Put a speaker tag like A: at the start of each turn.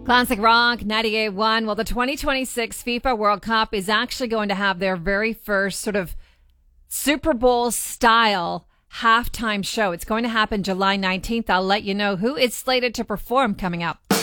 A: Classic Rock 98.1. Well, the 2026 FIFA World Cup is actually going to have their very first sort of Super Bowl style halftime show. It's going to happen July 19th. I'll let you know who is slated to perform coming up.